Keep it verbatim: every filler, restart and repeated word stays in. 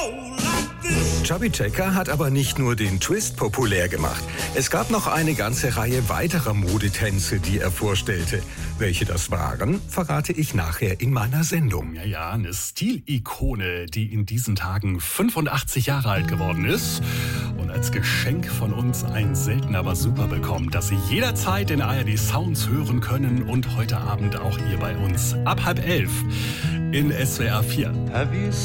Chubby Checker hat aber nicht nur den Twist populär gemacht. Es gab noch eine ganze Reihe weiterer Modetänze, die er vorstellte. Welche das waren, verrate ich nachher in meiner Sendung. Ja, ja, eine Stilikone, die in diesen Tagen fünfundachtzig Jahre alt geworden ist und als Geschenk von uns ein selten aber super bekommt, das Sie jederzeit in A R D Sounds hören können und heute Abend auch hier bei uns ab halb elf in S W R vier. Have you